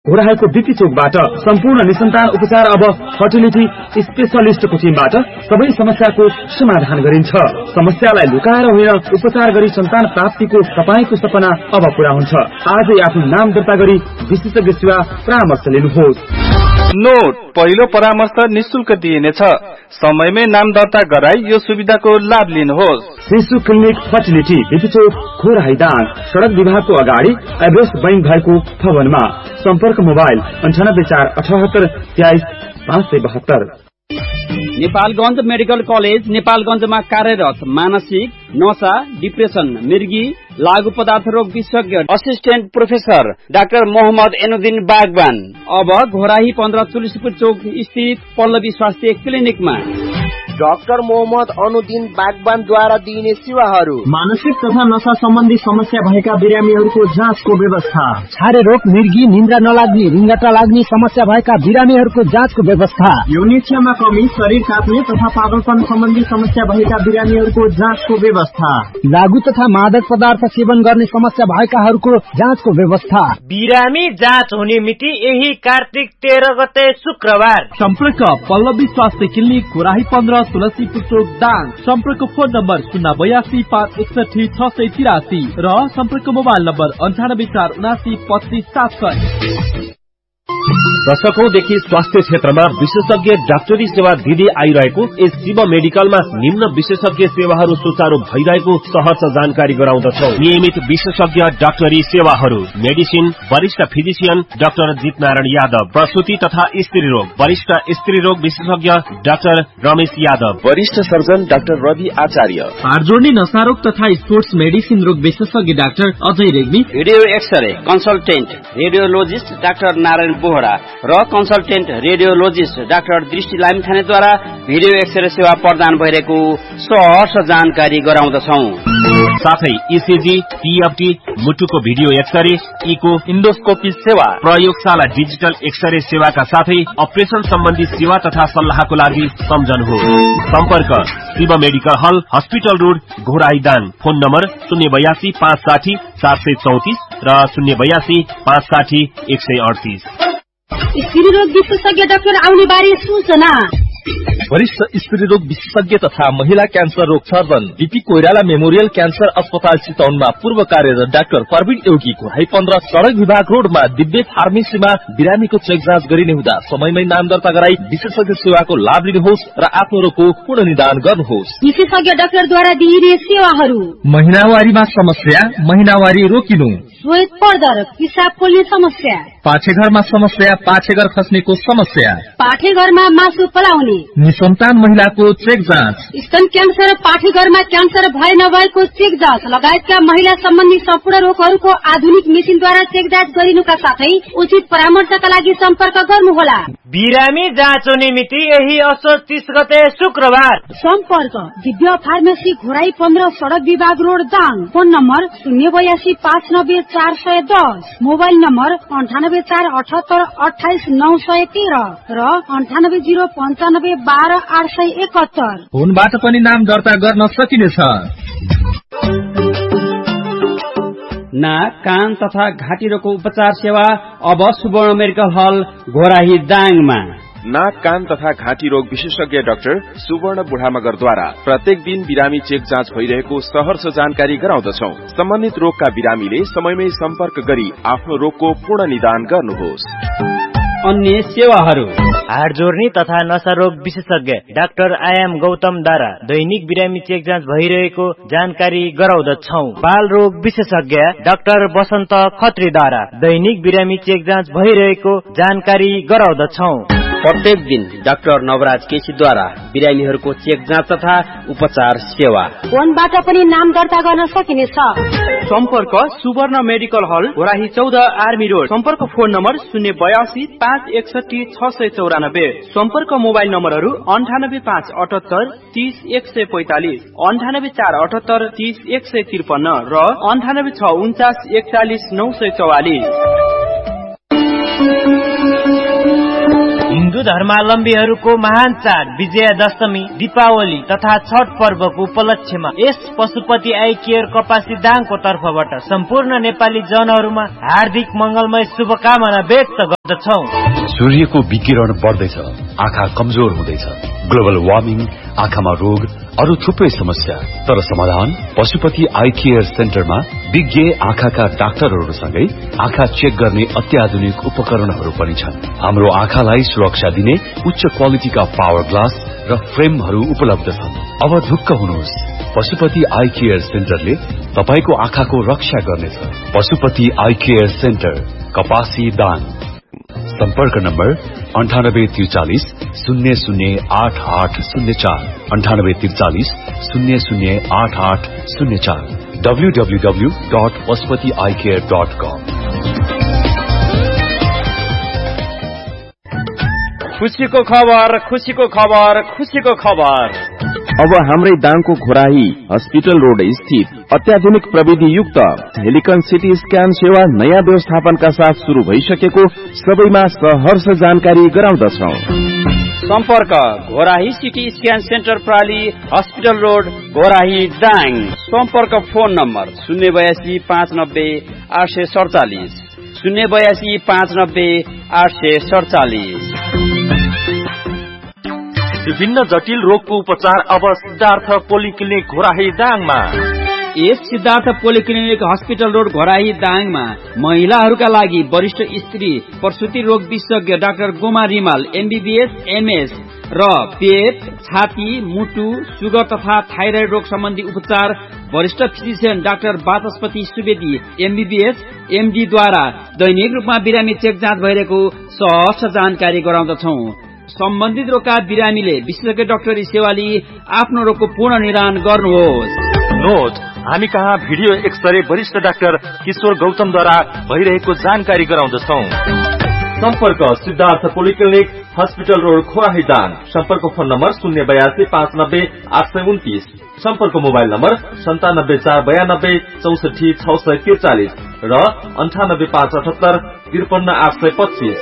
घोराहीको BP चोकबाट सम्पूर्ण निसन्तान उपचार अब फर्टिलिटी स्पेशलिस्टको टिमबाट सबै समस्याको समाधान गरिन्छ। समस्यालाई लुकाएर होइन, उपचार गरी सन्तान प्राप्तिको तपाईको सपना अब पूरा हुन्छ। आजै आफ्नो नाम दर्ता गरी विशेषज्ञ सेवा परामर्श लिनुहोस्। नोट, पहिलो परामर्श निशुल्क दिइनेछ। समयमै नाम दर्ता गराई यो सुविधाको लाभ लिनुहोस्। शिशु क्लिनिक फर्टिलिटी बिपी चोक घोराही दाङ, सड़क विभागको अगाडि एभरेस्ट बैंक भएको भवनमा। सम्पर्क मोबाइल 9848732572। नेपालगञ्ज मेडिकल कलेज नेपालगञ्जमा कार्यरत मानसिक, नशा, डिप्रेसन, मृगी, लागू पदार्थ रोग विशेषज्ञ असिस्टेन्ट प्रोफेसर डाक्टर मोहम्मद एनुद्दिन बागवान अब घोराही 15 तुलसीपुर चौक स्थित पल्लवी स्वास्थ्य क्लिनिकमा। डाक्टर मोहम्मद अनुद्दिन बागवानद्वारा दिइने सेवाहरू: मानसिक तथा नशा सम्बन्धी समस्या भएका बिरामीहरूको जाँचको व्यवस्था, छारे रोग, मृगी, निन्द्रा नलाग्ने, रिङ्गटा लाग्ने समस्या भएका बिरामीहरूको जाँचको व्यवस्था, यौन इच्छामा कमी, शरीर काट्ने तथा पागलपन सम्बन्धी समस्या भएका बिरामीहरूको जाँचको व्यवस्था, लागू तथा मादक पदार्थ सेवन गर्ने समस्या भएकाहरूको जाँचको व्यवस्था। बिरामी जाँच हुने मिति यही कार्तिक 13 गते शुक्रबार। सम्पर्क पल्लवी स्वास्थ्य क्लिनिक घोराही 15 तुलसीपुर चोक दाङ। सम्पर्क फोन नम्बर 0825616683 र सम्पर्क मोबाइल नम्बर 9847792500। दशकौंदेखि स्वास्थ्य क्षेत्रमा विशेषज्ञ डाक्टरी सेवा दिँदै आइरहेको यस शिव मेडिकलमा निम्न विशेषज्ञ सेवाहरू सुचारू भइरहेको सहर्ष जानकारी गराउँदछौ। नियमित विशेषज्ञ डाक्टरी सेवाहरू: मेडिसिन, वरिष्ठ फिजिशियन डाक्टर जितनारायण यादव, प्रसूति तथा स्त्री रोग वरिष्ठ स्त्री रोग विशेषज्ञ डाक्टर रमेश यादव, वरिष्ठ सर्जन डाक्टर रवि आचार्य, हाडजोड्ने नशारोग तथा स्पोर्ट्स मेडिसिन रोग विशेषज्ञ doctor Ajay Regmi, video x-ray consultant radiologist doctor Narayan Bohra र कन्सल्टेन्ट रेडियोलोजिस्ट डाक्टर दृष्टि लामिछानेद्वारा भिडियो एक्सरे सेवा प्रदान भइरहेको सहर्ष जानकारी गराउँदछौ। साथै इसिजी, टीएफटी, मुटुको भिडियो एक्सरे, इको, इन्डोस्कोपी सेवा, प्रयोगशाला डिजिटल एक्सरे सेवाका साथै अपरेसन सम्बन्धी सेवा तथा सल्लाहको लागि सम्झनुहोस्। सम्पर्क शिव मेडिकल हल, hospital road, Ghorahi Dang. Phone number 082 560 434 र 082 560 138। स्त्री रोग विशेषज्ञ डाक्टर आउने बारे सूचना: वरिष्ठ स्त्री रोग विशेषज्ञ तथा महिला क्यान्सर रोग surgeon BP Koirala memorial cancer अस्पताल चितवनमा पूर्व कार्यरत डाक्टर प्रवीण एउकी घोराही 15 सड़क विभाग रोडमा दिव्य फार्मेसीमा बिरामीको चेक जाँच गरिने हुँदा समयमै नाम दर्ता गराई विशेषज्ञ सेवाको लाभ लिनुहोस् र आफ्नो रोगको पूर्ण निदान गर्नुहोस्। विशेषज्ञ डाक्टरद्वारा दिइने सेवाहरू: महिनावारीमा समस्या, महिनावारी रोकिनु, श्वेत पर्दर, पिसाब पोल्ने समस्या, पाठेघरमा समस्या, पाठेघर खस्नेको समस्या, पाठेघरमा मासु पलाउने, निसन्तान महिलाको चेक जाँच, स्तन क्यान्सर, पाठेघरमा क्यान्सर भए नभएको चेक जाँच लगायतका महिला सम्बन्धी सम्पूर्ण रोगहरूको आधुनिक मेसिनद्वारा चेक जाँच गरिनुका साथै उचित परामर्शका लागि सम्पर्क गर्नुहोला। बिरामी जाँच हुने मिति यही असोज 30 गते शुक्रबार। सम्पर्क दिव्य फार्मेसी घोराही 15 सड़क विभाग road Dang. Phone number 082 590 410, mobile number 9848788913 र 9805 12 871। फोनबाट पनि नाम दर्ता गर्न सकिनेछ। नाक, कान तथा घाँटी रोगको उपचार सेवा अब सुवर्ण मेडिकल हल घोराही दाङमा। नाक, कान तथा घाँटी रोग विशेषज्ञ डाक्टर सुवर्ण बुढामगरद्वारा प्रत्येक दिन बिरामी चेक जाँच भइरहेको सहर्ष जानकारी गराउँदछौ। सम्बन्धित रोगका बिरामीले समयमै सम्पर्क गरी आफ्नो रोगको पूर्ण निदान गर्नुहोस्। अन्य सेवाहरू: हाडजोड्ने तथा नशा रोग विशेषज्ञ डाक्टर आयाम गौतमद्वारा दैनिक बिरामी चेक जाँच भइरहेको जानकारी गराउँदछौ। बाल रोग विशेषज्ञ डाक्टर वसन्त खत्रीद्वारा दैनिक बिरामी चेक जाँच भइरहेको जानकारी गराउँदछौ। प्रत्येक दिन डाक्टर नवराज केसीद्वारा बिरामीहरूको चेक जाँच तथा उपचार सेवा। फोनबाट पनि नाम दर्ता गर्न सकिनेछ। सम्पर्क सुवर्ण मेडिकल हल घोराही 14 आर्मी रोड। सम्पर्क फोन नम्बर 082 561 694। सम्पर्क मोबाइल नम्बरहरू 98578 30 145, 98478 30 153 र 98649 41 944। हिन्दू धर्मावलम्बीहरूको महान चाड विजयादशमी, दीपावली तथा छठ पर्वको उपलक्ष्यमा यस पशुपति आई केयर कपासी दाङको तर्फबाट सम्पूर्ण नेपाली जनहरूमा हार्दिक मंगलमय शुभकामना व्यक्त गर्दछौ। सूर्यको विकिरण बढ्दैछ, आँखा कमजोर हुँदैछ, ग्लोबल वार्मिङ, आँखामा रोग, अरू थुप्रै समस्या। तर समाधान पशुपति आई केयर सेन्टरमा विज्ञ आँखाका डाक्टरहरूसँगै आँखा चेक गर्ने अत्याधुनिक उपकरणहरू पनि छन्। हाम्रो आँखालाई सुरक्षा दिने उच्च क्वालिटीका पावर ग्लास र फ्रेमहरू उपलब्ध छन्। अब ढुक्क हुनुहोस्, पशुपति आई केयर सेन्टरले तपाईको आँखाको रक्षा गर्नेछ। पशुपति आई केयर सेन्टर, कपासी दाङ। सम्पर्क नम्बर 9843 008804 9843 008804 www.pashupatieyecare.com। खुशीको खबर, खुशीको खबर, खुशीको खबर। अब हाम्रै दाङको घोराही हस्पिटल रोड स्थित अत्याधुनिक प्रविधि युक्त हेलिकन सिटी स्क्यान सेवा नयाँ व्यवस्थापनका साथ शुरू भइसकेको सबैमा सहर्ष जानकारी गराउँदछौ। सम्पर्क Ghorahi CT scan centre प्राली hospital road Ghorahi Dang. सम्पर्क फोन नम्बर 082 590 847 082 590 847। विभिन्न जटिल रोगको उपचार अब सिद्धार्थ पोलिक्लिनिक घोराही दाङमा। यस Siddhartha polyclinic hospital road Ghorahi दाङमा महिलाहरूका लागि वरिष्ठ स्त्री प्रसुति रोग विशेषज्ञ doctor Goma Rimal MBBS MS र पेट, छाती, मुटु, सुगर तथा थाइरोइड रोग सम्बन्धी उपचार वरिष्ठ फिजिशियन डाक्टर वाचस्पति सुवेदी MBBS MD द्वारा दैनिक रूपमा बिरामी चेक जाँच भइरहेको सहर्ष जानकारी गराउँदछौ। सम्बन्धित रोगका बिरामीले विशेषज्ञ डाक्टरी सेवा लिई आफ्नो रोगको पूर्ण निदान गर्नुहोस्। नोट, हामी कहाँ भिडियो एक्सरे वरिष्ठ डाक्टर किशोर गौतमद्वारा भइरहेको जानकारी गराउँदछौ। सम्पर्क Siddhartha polyclinic hospital road Ghorahi Dang. सम्पर्क फोन नम्बर 082 590 829। सम्पर्क मोबाइल नम्बर 97 492 64 643 र 98 578 53 825।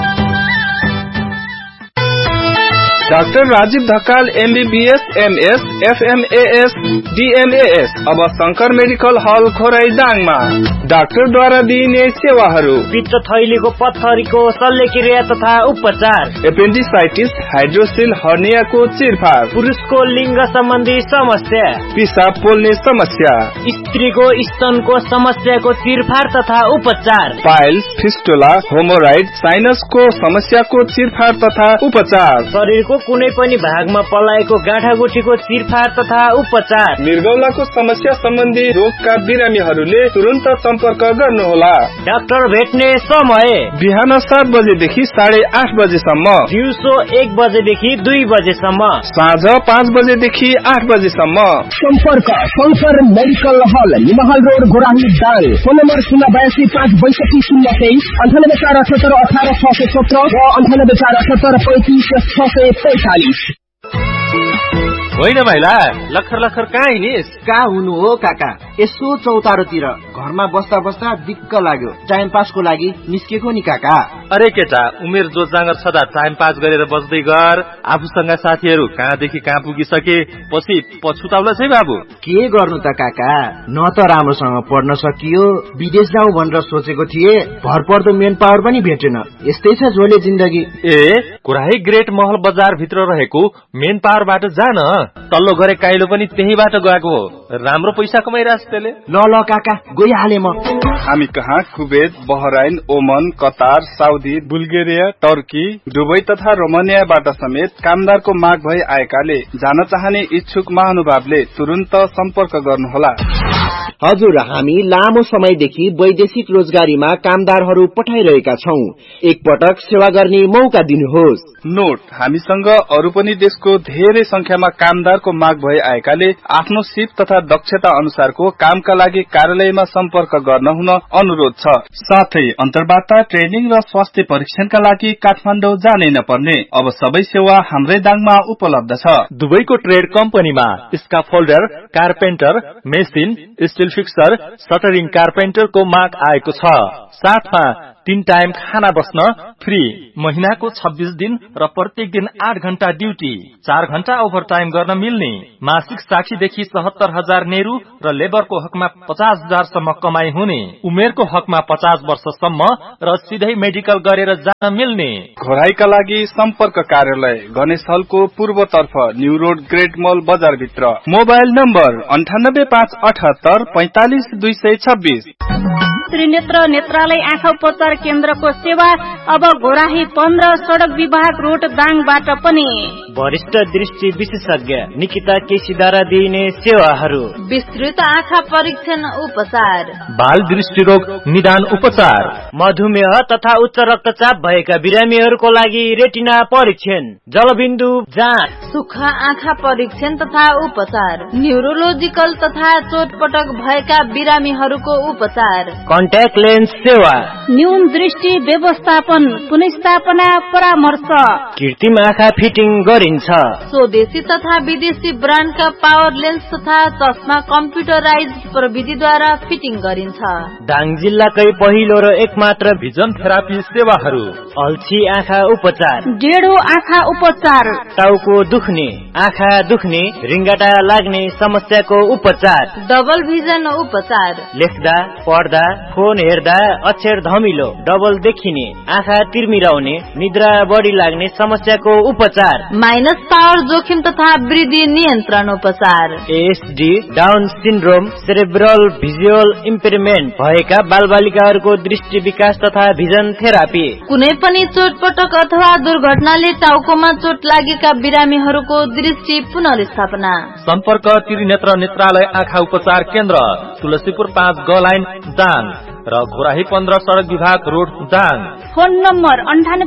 Doctor Rajiv Dhakal MBBS MS FMAS DMAS अब शंकर मेडिकल हल घोराही दाङमा डाक्टरद्वारा दिइने सेवाहरू पित्त थैलीको पत्थरीको शल्यक्रिया तथा उपचार, एपेन्डिसाइटिस, हाइड्रोसिल हर्नियाको चिरफार, पुरुषको लिङ्ग सम्बन्धी समस्या, पिसाब पोल्ने समस्या, स्त्रीको स्तनको समस्याको चिरफार तथा उपचार, पाइल्स, फिस्टुला, होमोराइड, साइनसको समस्याको चिरफार तथा उपचार, शरीरको कुनै पनि भागमा पलाएको गाँठागुठीको चिरफार तथा उपचार, मृगौलाको समस्या सम्बन्धी रोगका बिरामीहरूले तुरन्त सम्पर्क गर्नुहोला। डाक्टर भेट्ने समय बिहान 7 बजेदेखि 8:30 बजेसम्म, दिउँसो 1 बजेदेखि 2 बजेसम्म, साँझ 5 बजेदेखि 8 बजेसम्म। सम्पर्क शंकर मेडिकल हल निमहल road Ghorahi Dang. Phone number 082 562 023 98 478 18 617 र 98 478 35 645। होइन महिला, लखर लखर कहाँ हिँडिस? कहाँ हुनु हो काका, यसो चौतारोतिर घरमा बस्दा बस्दा दिक्क लाग्यो, टाइम पासको लागि निस्केको नि काका। अरे केटा, उमेर जोजाँगर छदा टाइम पास गरेर बस्दै गर। आफूसँग साथीहरू कहाँदेखि कहाँ पुगिसके पछि पछुताउला छै बाबु। के गर्नु त काका, न त राम्रोसँग पढ्न सकियो, विदेश जाउँ भनेर सोचेको थिए, भरपर्दो मेन पावर पनि भेटेन। यस्तै छ झोले जिन्दगी। ए, घोराही ग्रेट महल बजार भित्र रहेको मेन पावरबाट जान, तल्लो गरे काइलो पनि त्यहीबाट गएको हो। राम्रो पैसा कमाइरहेछ त्यसले। ल ल काका, गइहाले म। हामी कहाँ कुवेत, बहराइन, ओमन, Qatar, Saudi, Bulgaria, Turkey, Dubai तथा रोमानियाबाट समेत कामदारको माग भई आएकाले जान चाहने इच्छुक महानुभावले तुरन्त सम्पर्क गर्नुहोला। हजुर, हामी लामो समयदेखि वैदेशिक रोजगारीमा कामदारहरू पठाइरहेका छौं। एकपटक सेवा गर्ने मौका दिनुहोस्। नोट, हामीसँग अरू पनि देशको धेरै संख्यामा कामदारको माग भई आएकाले आफ्नो सिप तथा दक्षता अनुसारको कामका लागि कार्यालयमा सम्पर्क गर्न हुन अनुरोध छ। साथै अन्तर्वार्ता, ट्रेनिङ र स्वास्थ्य परीक्षणका लागि काठमाडौँ जानै नपर्ने अब सबै सेवा हाम्रै दाङमा उपलब्ध छ। दुबईको ट्रेड कम्पनीमा स्काफोल्डर, कारपेन्टर, मेसिन, स्टिल फिक्सर, सटरिङ कारपेन्टरको माग आएको छ। साथमा 3 टाइम खाना बस्न फ्री, महिनाको 26 दिन र प्रत्येक दिन 8 घण्टा ड्युटी, 4 घण्टा ओभरटाइम गर्न मिल्ने, मासिक 60,000 देखि 70,000 नेहरू र लेबरको हकमा 50,000 सम्म कमाई हुने, उमेरको हकमा 50 वर्षसम्म र सिधै मेडिकल गरेर जान मिल्ने। घोराईका लागि सम्पर्क कार्यालय गणेश हलको पूर्वतर्फ न्यू रोड ग्रेट मल बजार भित्र। Mobile number 9858 45 226। त्रिनेत्र नेत्रालय आँखा उपचार केन्द्रको सेवा अब घोराही 15 सड़क विभाग रोड दाङबाट पनि। वरिष्ठ दृष्टि विशेषज्ञ निकिता केसीद्वारा दिइने सेवाहरू: विस्तृत आँखा परीक्षण उपचार, बाल दृष्टि रोग निदान उपचार, मधुमेह तथा उच्च रक्तचाप भएका बिरामीहरूको लागि रेटिना परीक्षण, जलबिन्दु जाँच, सुक्खा आँखा परीक्षण तथा उपचार, न्यूरोलोजिकल तथा चोटपटक भएका बिरामीहरूको उपचार, कन्ट्याक्ट लेन्स सेवा, न्यून दृष्टि व्यवस्थापन, पुनर्स्थापना परामर्श, कृत्रिम आँखा फिटिङ गरिन्छ, स्वदेशी तथा विदेशी ब्रान्डका पावर लेन्स तथा चस्मा कम्प्युटराइज प्रविधिद्वारा फिटिङ गरिन्छ। दाङ जिल्लाकै पहिलो र एकमात्र भिजन थेरापी सेवाहरू: अल्छी आँखा उपचार, डेढो आँखा उपचार, टाउको दुख्ने, आँखा दुख्ने, रिङ्गाटा लाग्ने समस्याको उपचार, डबल भिजन उपचार, लेख्दा पढ्दा फोन हेर्दा अक्षर धमिलो, डबल देखिने, आँखा तिर्मिराउने, निद्रा बढी लाग्ने समस्याको उपचार, माइनस पावर जोखिम तथा वृद्धि नियन्त्रण उपचार, ASD, down syndrome, cerebral visual इम्पेयरमेन्ट भएका बालबालिकाहरूको दृष्टि विकास तथा भिजन थेरापी, कुनै पनि चोटपटक अथवा दुर्घटनाले टाउकोमा चोट लागेका बिरामीहरूको दृष्टि पुनर्स्थापना। सम्पर्क त्रिनेत्र नेत्रालय आँखा उपचार केन्द्र, तुलसीपुर 5 ग लाइन दाङ र घोराही 15 सड़क विभाग रोड दाङ। फोन नम्बर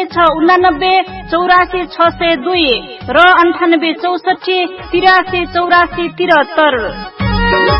98 689 84 602 र 98 64 83 84 73।